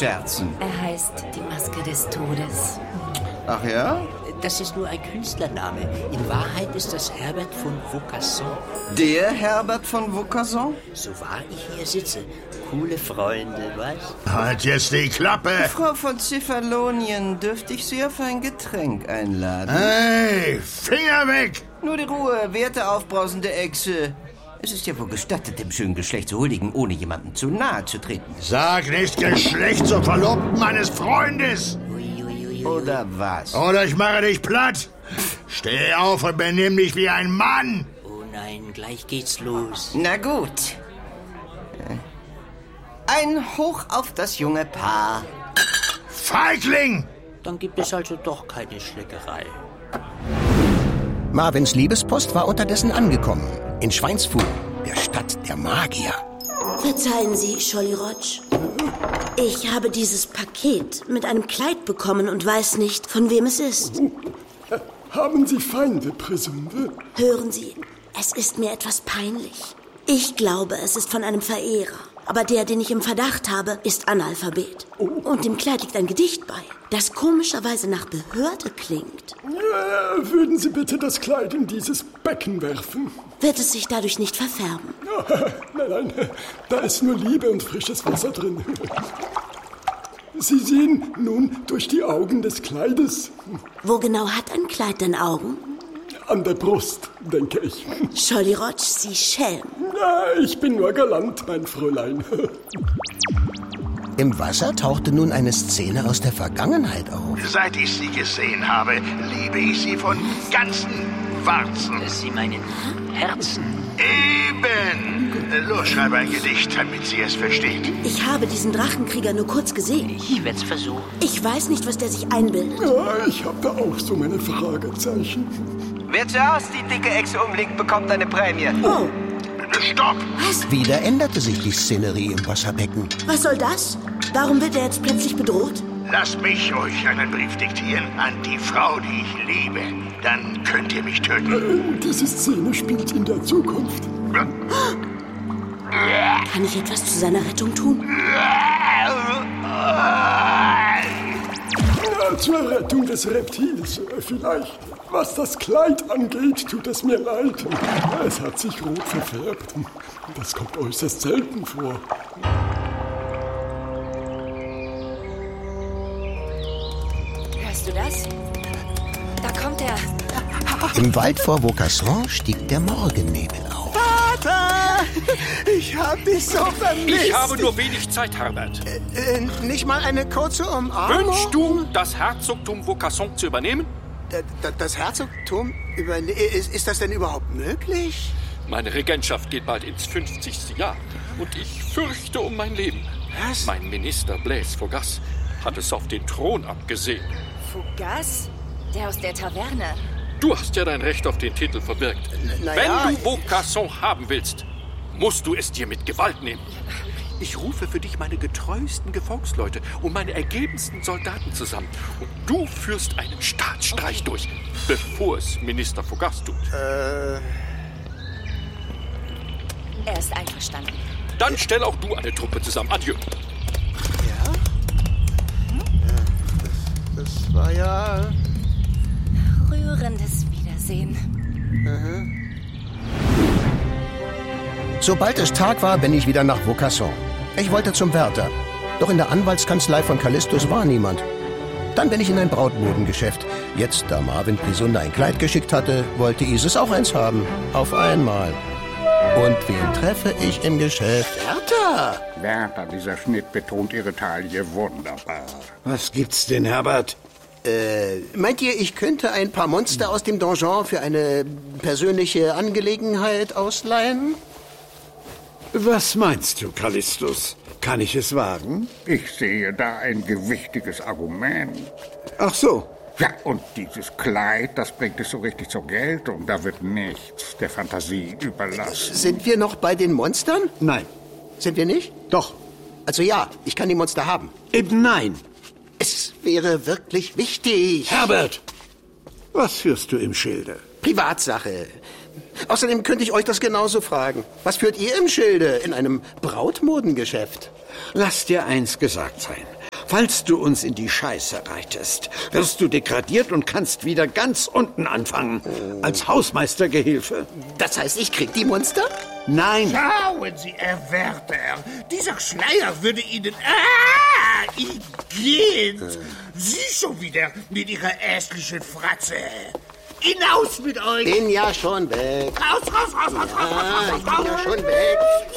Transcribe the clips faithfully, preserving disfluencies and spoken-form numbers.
scherzen? Er heißt die Maske des Todes. Ach ja? Das ist nur ein Künstlername. In Wahrheit ist das Herbert von Vaucasson. Der Herbert von Vaucasson? So wahr ich hier sitze. Coole Freunde, was? Halt jetzt die Klappe! Frau von Zifferlonien, dürfte ich Sie auf ein Getränk einladen? Hey, Finger weg! Nur die Ruhe, werte aufbrausende Echse. Es ist ja wohl gestattet, dem schönen Geschlecht zu huldigen, ohne jemandem zu nahe zu treten. Sag nicht Geschlecht zur Verlobten meines Freundes! Oder was? Oder ich mache dich platt! Steh auf und benimm dich wie ein Mann! Oh nein, gleich geht's los. Na gut. Ein Hoch auf das junge Paar. Feigling! Dann gibt es also doch keine Schleckerei. Marvins Liebespost war unterdessen angekommen. In Schweinsfuh, der Stadt der Magier. Verzeihen Sie, Scholli Rotsch. Ich habe dieses Paket mit einem Kleid bekommen und weiß nicht, von wem es ist. Haben Sie Feinde, Prisumve? Hören Sie, es ist mir etwas peinlich. Ich glaube, es ist von einem Verehrer. Aber der, den ich im Verdacht habe, ist Analphabet. Und dem Kleid liegt ein Gedicht bei, das komischerweise nach Behörde klingt. Ja, würden Sie bitte das Kleid in dieses Becken werfen? Wird es sich dadurch nicht verfärben? Nein, nein, da ist nur Liebe und frisches Wasser drin. Sie sehen nun durch die Augen des Kleides. Wo genau hat ein Kleid denn Augen? An der Brust, denke ich. Scholli Rotsch, Sie Schelm. Na, ich bin nur galant, mein Fräulein. Im Wasser tauchte nun eine Szene aus der Vergangenheit auf. Seit ich sie gesehen habe, liebe ich sie von ganzen Warzen. Sie meinen Herzen? Eben! Los, schreibe ein Gedicht, damit sie es versteht. Ich habe diesen Drachenkrieger nur kurz gesehen. Ich werde es versuchen. Ich weiß nicht, was der sich einbildet. Ja, ich habe da auch so meine Fragezeichen. Wer zuerst die dicke Echse umlegt, bekommt eine Prämie. Oh. Stopp! Was? Wieder änderte sich die Szenerie im Wasserbecken. Was soll das? Warum wird er jetzt plötzlich bedroht? Lasst mich euch einen Brief diktieren an die Frau, die ich liebe. Dann könnt ihr mich töten. Äh, diese Szene spielt in der Zukunft. Kann ich etwas zu seiner Rettung tun? Ja, zur Rettung des Reptils äh, vielleicht. Was das Kleid angeht, tut es mir leid. Es hat sich rot verfärbt. Das kommt äußerst selten vor. Hörst du das? Da kommt er. Im Wald vor Vaucasson stieg der Morgennebel auf. Vater! Ich hab dich so vermisst. Ich habe nur wenig Zeit, Herbert. Äh, äh, nicht mal eine kurze Umarmung? Wünschst du, das Herzogtum Vaucasson zu übernehmen? D- d- Das Herzogtum? Überne- ist, ist das denn überhaupt möglich? Meine Regentschaft geht bald ins fünfzigste Jahr. Und ich fürchte um mein Leben. Was? Mein Minister Blaise Faugas hat es auf den Thron abgesehen. Faugas? Der aus der Taverne. Du hast ja dein Recht auf den Titel verbirgt. Na Wenn ja, du Vaucasson haben willst, musst du es dir mit Gewalt nehmen. Ich rufe für dich meine getreuesten Gefolgsleute und meine ergebensten Soldaten zusammen. Und du führst einen Staatsstreich okay. durch, bevor es Minister Faugas tut. Äh... Er ist einverstanden. Dann stell auch du eine Truppe zusammen. Adieu. Ja? Ja, das, das war ja... Rührendes Wiedersehen. Mhm. Sobald es Tag war, bin ich wieder nach Vaucasson. Ich wollte zum Wärter. Doch in der Anwaltskanzlei von Callistus war niemand. Dann bin ich in ein Brautmodengeschäft. Jetzt, da Marvin Prisunda ein Kleid geschickt hatte, wollte Isis auch eins haben. Auf einmal. Und wen treffe ich im Geschäft? Wärter! Wärter, dieser Schnitt betont Ihre Taille wunderbar. Was gibt's denn, Herbert? Äh, meint ihr, ich könnte ein paar Monster aus dem Donjon für eine persönliche Angelegenheit ausleihen? Was meinst du, Callistus? Kann ich es wagen? Ich sehe da ein gewichtiges Argument. Ach so. Ja, und dieses Kleid, das bringt es so richtig zur Geltung. Da wird nichts der Fantasie überlassen. Sind wir noch bei den Monstern? Nein. Sind wir nicht? Doch. Also ja, ich kann die Monster haben. Eben nein. Es wäre wirklich wichtig. Herbert, was führst du im Schilde? Privatsache. Außerdem könnte ich euch das genauso fragen. Was führt ihr im Schilde in einem Brautmodengeschäft? Lass dir eins gesagt sein. Falls du uns in die Scheiße reitest, wirst du degradiert und kannst wieder ganz unten anfangen. Als Hausmeistergehilfe. Das heißt, ich krieg die Monster? Nein. Schauen Sie, Herr Wärter. Dieser Schleier würde Ihnen... Ah, Igitt. Sie schon wieder mit Ihrer ästlichen Fratze. Hinaus mit euch. Bin ja schon weg. Raus, raus, raus, raus, ja, raus, raus, raus, ich bin ja schon weg.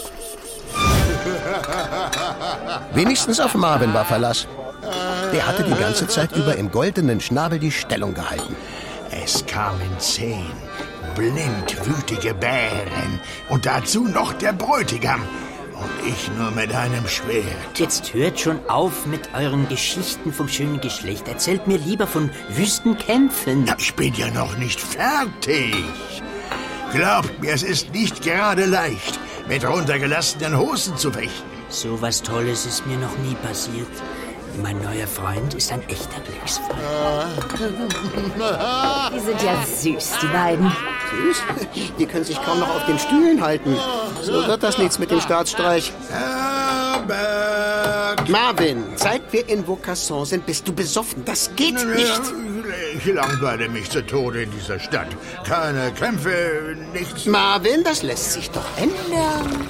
Wenigstens auf Marvin war Verlass. Der hatte die ganze Zeit über im goldenen Schnabel die Stellung gehalten. Es kamen zehn blindwütige Bären und dazu noch der Bräutigam. Und ich nur mit einem Schwert. Jetzt hört schon auf mit euren Geschichten vom schönen Geschlecht. Erzählt mir lieber von Wüstenkämpfen. Ja, ich bin ja noch nicht fertig. Glaubt mir, es ist nicht gerade leicht, mit runtergelassenen Hosen zu fechten. So was Tolles ist mir noch nie passiert. Mein neuer Freund ist ein echter Glücksfall. Die sind ja süß, die beiden. Süß? Die können sich kaum noch auf den Stühlen halten. So wird das nichts mit dem Staatsstreich. Herbert! Marvin, seit wir in Vaucasson sind, bist du besoffen. Das geht nicht. Ich langweile mich zu Tode in dieser Stadt. Keine Kämpfe, nichts. Marvin, das lässt sich doch ändern.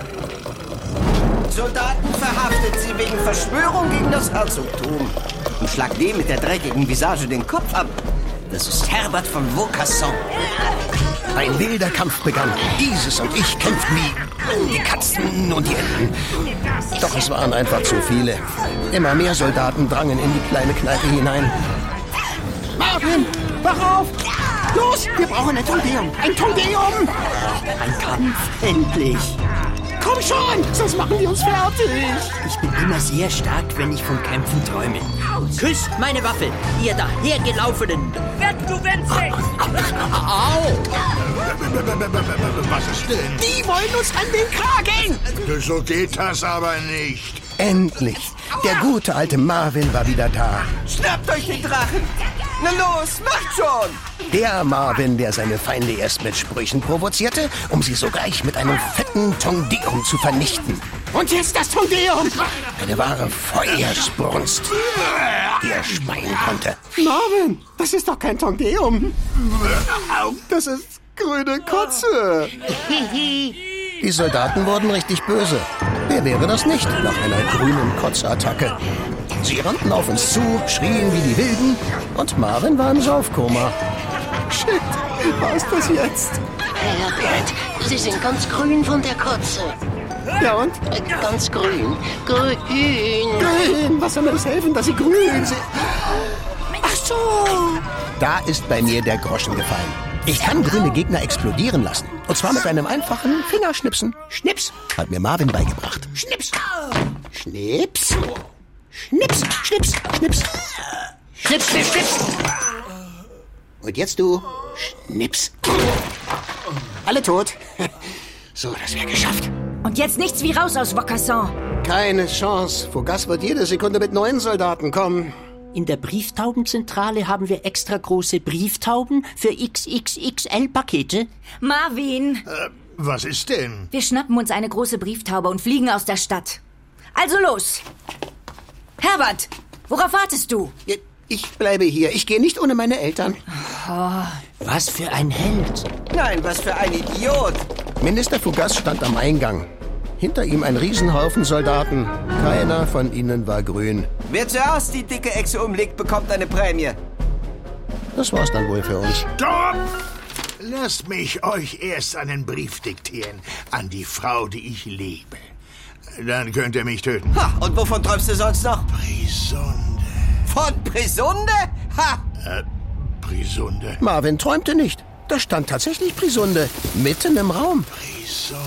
Soldaten verhaftet sie wegen Verschwörung gegen das Herzogtum. Und schlag dem mit der dreckigen Visage den Kopf ab. Das ist Herbert von Vaucasson. Ein wilder Kampf begann. Dieses und ich kämpften wie die Katzen und die Enten. Doch es waren einfach zu viele. Immer mehr Soldaten drangen in die kleine Kneipe hinein. Marvin, wach auf! Los, wir brauchen ein Tondeum. Ein Tondeum! Ein Kampf, endlich. Komm schon, sonst machen wir uns fertig. Ich bin immer sehr stark, wenn ich von Kämpfen träume. Küsst meine Waffe, ihr dahergelaufenen. Weg, du Winzig! Au! Was ist denn? Die wollen uns an den Kragen. So geht das aber nicht. Endlich. Der gute alte Marvin war wieder da. Schnappt euch den Drachen! Na los, macht schon! Der Marvin, der seine Feinde erst mit Sprüchen provozierte, um sie sogleich mit einem fetten Tondeum zu vernichten. Und jetzt das Tondeum. Eine wahre Feuersbrunst, die er speien konnte. Marvin, das ist doch kein Tondeum. Das ist grüne Kotze. Die Soldaten wurden richtig böse. Wer wäre das nicht nach einer grünen Kotzattacke? Sie rannten auf uns zu, schrien wie die Wilden und Marvin war im Saufkoma. Shit, wie war's das jetzt? Herbert, Sie sind ganz grün von der Kotze. Ja und? Äh, ganz grün. Grün. Grün, was soll mir das helfen, dass Sie grün sind? Ach so. Da ist bei mir der Groschen gefallen. Ich kann grüne Gegner explodieren lassen. Und zwar mit einem einfachen Fingerschnipsen. Schnips, hat mir Marvin beigebracht. Schnips. Schnips. Schnips, Schnips, Schnips. Schnips, schnips, schnips. Und jetzt du. Schnips. Alle tot. So, das wäre geschafft. Und jetzt nichts wie raus aus Vaucasson. Keine Chance. Fougas wird jede Sekunde mit neuen Soldaten kommen. In der Brieftaubenzentrale haben wir extra große Brieftauben für X X X L-Pakete. Marvin, Äh, was ist denn? wir schnappen uns eine große Brieftaube und fliegen aus der Stadt. Also los. Herbert, worauf wartest du? Ich bleibe hier. Ich gehe nicht ohne meine Eltern. Oh, was für ein Held. Nein, was für ein Idiot. Minister Fougas stand am Eingang. Hinter ihm ein Riesenhaufen Soldaten. Keiner von ihnen war grün. Wer zuerst die dicke Echse umlegt, bekommt eine Prämie. Das war's dann wohl für uns. Stopp! Lasst mich euch erst einen Brief diktieren an die Frau, die ich liebe. Dann könnt ihr mich töten. Ha, und wovon träumst du sonst noch? Brisunde. Von Brisunde? Ha! Äh, Brisunde. Marvin träumte nicht. Da stand tatsächlich Brisunde, mitten im Raum. Brisunde.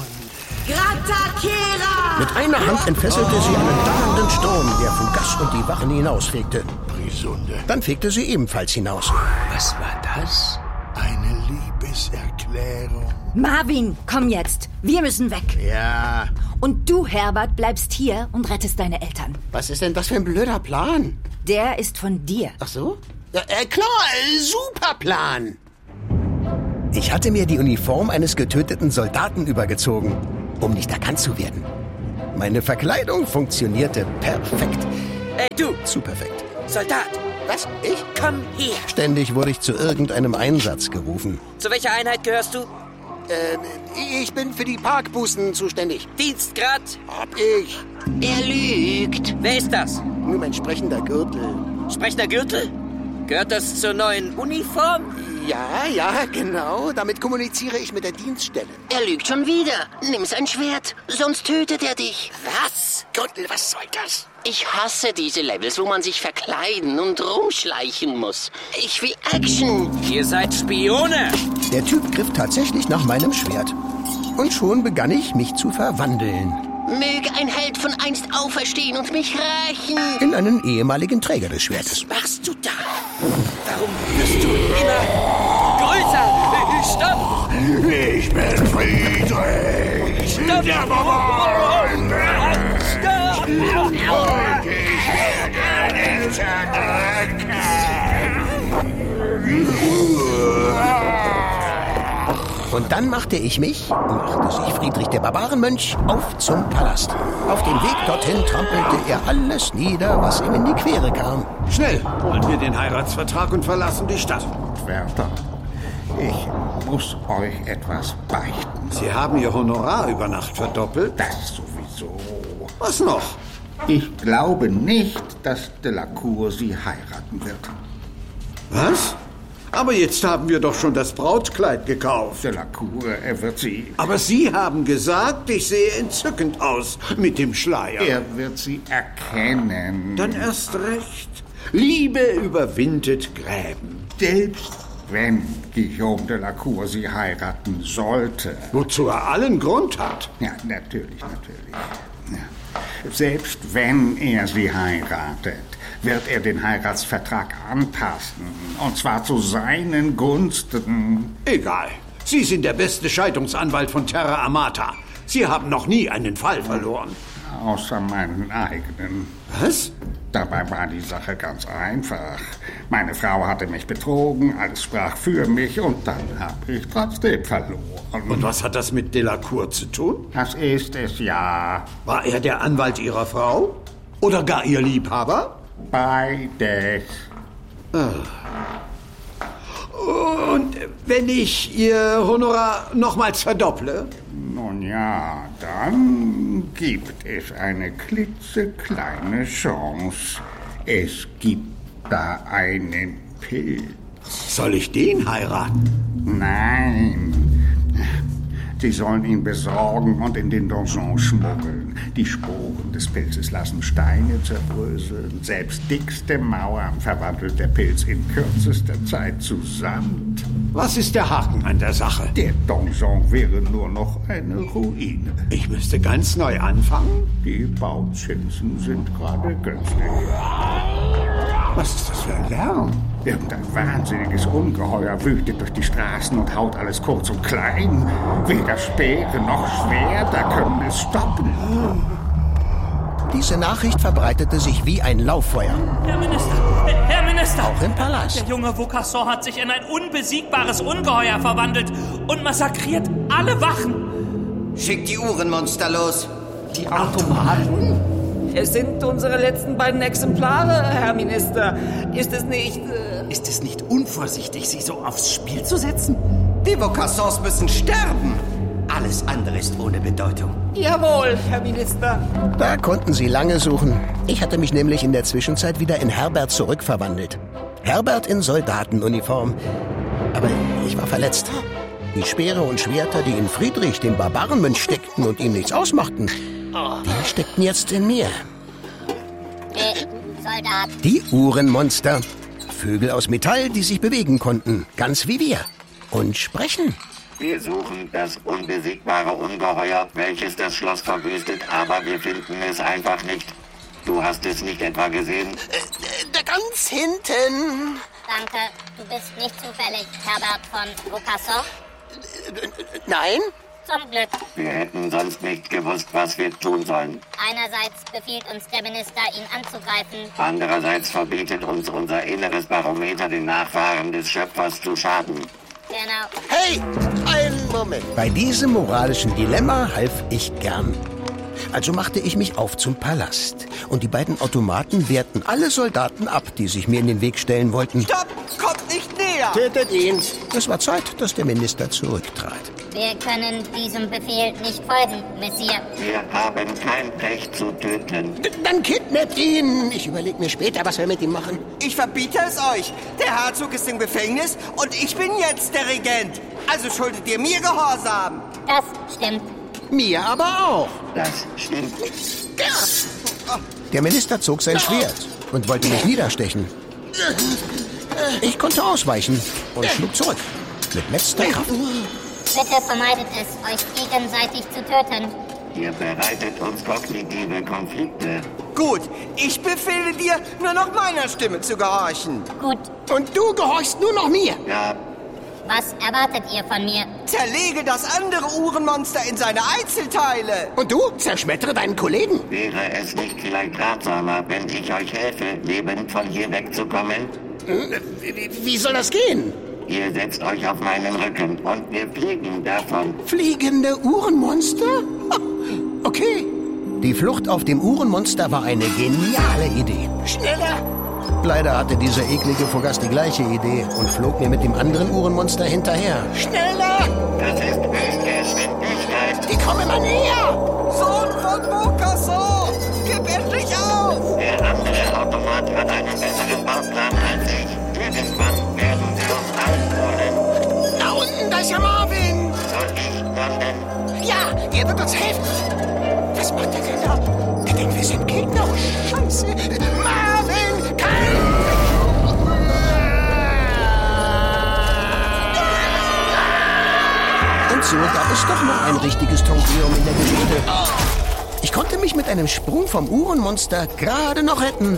Gratakera! Mit einer Hand entfesselte sie einen donnernden Sturm, der Fougas und die Wachen hinausfegte. Brisunde. Dann fegte sie ebenfalls hinaus. Was war das? Eine Liebeserklärung. Marvin, komm jetzt. Wir müssen weg. Ja. Und du, Herbert, bleibst hier und rettest deine Eltern. Was ist denn das für ein blöder Plan? Der ist von dir. Ach so? Ja, äh, klar, äh, super Plan. Ich hatte mir die Uniform eines getöteten Soldaten übergezogen, um nicht erkannt zu werden. Meine Verkleidung funktionierte perfekt. Ey, du! Zu perfekt. Soldat! Was? Ich? Komm her! Ständig wurde ich zu irgendeinem Einsatz gerufen. Zu welcher Einheit gehörst du? Äh, ich bin für die Parkbußen zuständig. Dienstgrad? Hab ich. Er lügt. Wer ist das? Nur mein sprechender Gürtel. Sprechender Gürtel? Gehört das zur neuen Uniform? Ja, ja, genau. Damit kommuniziere ich mit der Dienststelle. Er lügt schon wieder. Nimm sein Schwert, sonst tötet er dich. Was? Gürtel, was soll das? Ich hasse diese Levels, wo man sich verkleiden und rumschleichen muss. Ich will Action. Ihr seid Spione! Der Typ griff tatsächlich nach meinem Schwert. Und schon begann ich, mich zu verwandeln. Möge ein Held von einst auferstehen und mich rächen. In einen ehemaligen Träger des Schwertes. Was machst du da? Warum wirst du immer größer? Stopp! Ich bin Friedrich, Stopp! der Barbaren. Stopp! Und ich werde den zerdrücken. Und dann machte ich mich, machte sich Friedrich der Barbarenmönch, auf zum Palast. Auf dem Weg dorthin trampelte er alles nieder, was ihm in die Quere kam. Schnell, holen wir den Heiratsvertrag und verlassen die Stadt. Wärter, ich muss euch etwas beichten. Sie haben Ihr Honorar über Nacht verdoppelt? Das sowieso. Was noch? Ich glaube nicht, dass Delacour sie heiraten wird. Was? Aber jetzt haben wir doch schon das Brautkleid gekauft. Delacour, er wird sie... Aber Sie haben gesagt, ich sehe entzückend aus mit dem Schleier. Er wird sie erkennen. Dann erst recht. Liebe überwindet Gräben. Selbst wenn Guillaume Delacour sie heiraten sollte. Wozu er allen Grund hat. Ja, natürlich, natürlich. Ja. Selbst wenn er sie heiratet, wird er den Heiratsvertrag anpassen. Und zwar zu seinen Gunsten. Egal. Sie sind der beste Scheidungsanwalt von Terra Amata. Sie haben noch nie einen Fall verloren. Außer meinen eigenen. Was? Dabei war die Sache ganz einfach. Meine Frau hatte mich betrogen, alles sprach für mich und dann habe ich trotzdem verloren. Und was hat das mit Delacour zu tun? Das ist es ja. War er der Anwalt Ihrer Frau? Oder gar Ihr Liebhaber? Beides. Und wenn ich Ihr Honorar nochmals verdopple? Nun ja, dann gibt es eine klitzekleine Chance. Es gibt da einen Pilz. Soll ich den heiraten? Nein. Sie sollen ihn besorgen und in den Donjon schmuggeln. Die Sporen des Pilzes lassen Steine zerbröseln. Selbst dickste Mauern verwandelt der Pilz in kürzester Zeit zu Sand. Was ist der Haken an der Sache? Der Donjon wäre nur noch eine Ruine. Ich müsste ganz neu anfangen? Die Bauzinsen sind gerade günstig. Was ist das für ein Lärm? Irgendein wahnsinniges Ungeheuer wütet durch die Straßen und haut alles kurz und klein. Weder Speere noch Schwerter können es stoppen. Diese Nachricht verbreitete sich wie ein Lauffeuer. Herr Minister! Herr Minister! Auch im Palast. Der junge Vaucasson hat sich in ein unbesiegbares Ungeheuer verwandelt und massakriert alle Wachen. Schickt die Uhrenmonster los. Die Automaten? Es sind unsere letzten beiden Exemplare, Herr Minister. Ist es nicht... Äh Ist es nicht unvorsichtig, sie so aufs Spiel zu setzen? Die Vaucassons müssen sterben. Alles andere ist ohne Bedeutung. Jawohl, Herr Minister. Da konnten Sie lange suchen. Ich hatte mich nämlich in der Zwischenzeit wieder in Herbert zurückverwandelt. Herbert in Soldatenuniform. Aber ich war verletzt. Die Speere und Schwerter, die in Friedrich, dem Barbarenmönch, steckten und ihm nichts ausmachten, die steckten jetzt in mir. Hey, Soldat. Die Uhrenmonster. Vögel aus Metall, die sich bewegen konnten. Ganz wie wir. Und sprechen. Wir suchen das unbesiegbare Ungeheuer, welches das Schloss verwüstet, aber wir finden es einfach nicht. Du hast es nicht etwa gesehen? Äh, da ganz hinten. Danke. Du bist nicht zufällig Herbert von Vaucasson? Äh, nein. Zum Glück. Wir hätten sonst nicht gewusst, was wir tun sollen. Einerseits befiehlt uns der Minister, ihn anzugreifen. Andererseits verbietet uns unser inneres Barometer, den Nachfahren des Schöpfers zu schaden. Genau. Hey, einen Moment. Bei diesem moralischen Dilemma half ich gern. Also machte ich mich auf zum Palast. Und die beiden Automaten wehrten alle Soldaten ab, die sich mir in den Weg stellen wollten. Stopp! Kommt nicht näher! Tötet ihn! Es war Zeit, dass der Minister zurücktrat. Wir können diesem Befehl nicht folgen, Messier. Wir haben kein Recht zu töten. D- Dann kidnappt ihn! Ich überlege mir später, was wir mit ihm machen. Ich verbiete es euch. Der Herzog ist im Gefängnis und ich bin jetzt der Regent. Also schuldet ihr mir Gehorsam. Das stimmt. Mir aber auch. Das stimmt. Der Minister zog sein Schwert und wollte mich niederstechen. Ich konnte ausweichen und schlug zurück. Mit letzter Kraft. Bitte vermeidet es, euch gegenseitig zu töten. Ihr bereitet uns kognitive Konflikte. Gut, ich befehle dir, nur noch meiner Stimme zu gehorchen. Gut. Und du gehorchst nur noch mir. Ja. Was erwartet ihr von mir? Zerlege das andere Uhrenmonster in seine Einzelteile. Und du zerschmettere deinen Kollegen. Wäre es nicht vielleicht ratsamer, wenn ich euch helfe, lebend von hier wegzukommen? Wie soll das gehen? Ihr setzt euch auf meinen Rücken und wir fliegen davon. Fliegende Uhrenmonster? Okay. Die Flucht auf dem Uhrenmonster war eine geniale Idee. Schneller! Leider hatte dieser eklige Vogas die gleiche Idee und flog mir mit dem anderen Uhrenmonster hinterher. Schneller! Das ist Höchstgeschwindigkeit. Die kommen immer näher! Sohn von Vaucanson, gib endlich auf! Der andere Automat hat einen besseren Bauplan als ich. Irgendwann werden sie uns einholen. Da unten, da ist ja Marvin! Soll ich landen? Ja, er wird uns helfen. Was macht der denn da? Der denkt, wir sind Gegner. Oh, Scheiße. Marvin, kein... Und so gab es doch noch ein richtiges Tonkium in der Geschichte. Ich konnte mich mit einem Sprung vom Uhrenmonster gerade noch retten.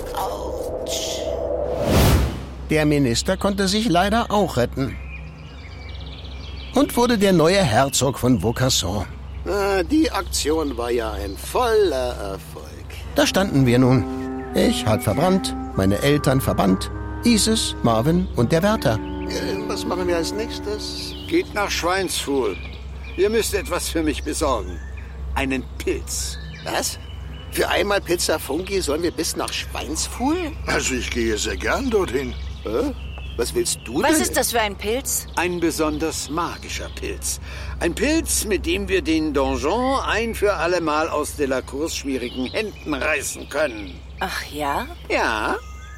Der Minister konnte sich leider auch retten. Und wurde der neue Herzog von Vaucanson. Ah, die Aktion war ja ein voller Erfolg. Da standen wir nun. Ich halb verbrannt, meine Eltern verbannt, Isis, Marvin und der Wärter. Äh, was machen wir als nächstes? Geht nach Schweinsfuhl. Ihr müsst etwas für mich besorgen. Einen Pilz. Was? Für einmal Pizza Funky sollen wir bis nach Schweinsfuhl? Also ich gehe sehr gern dorthin. Äh? Was willst du Was denn? ist das für ein Pilz? Ein besonders magischer Pilz. Ein Pilz, mit dem wir den Donjon ein für alle Mal aus Delacours schwierigen Händen reißen können. Ach ja? Ja.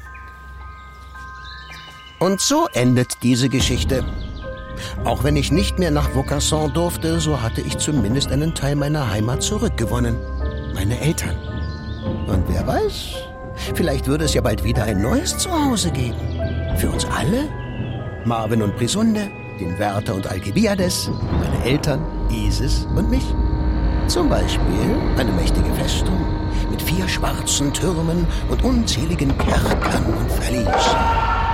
Und so endet diese Geschichte. Auch wenn ich nicht mehr nach Vaucanson durfte, so hatte ich zumindest einen Teil meiner Heimat zurückgewonnen. Meine Eltern. Und wer weiß, vielleicht würde es ja bald wieder ein neues Zuhause geben. Für uns alle? Marvin und Brisunde, den Wärter und Alcibiades, meine Eltern, Isis und mich. Zum Beispiel eine mächtige Festung mit vier schwarzen Türmen und unzähligen Kerkern und Verließen.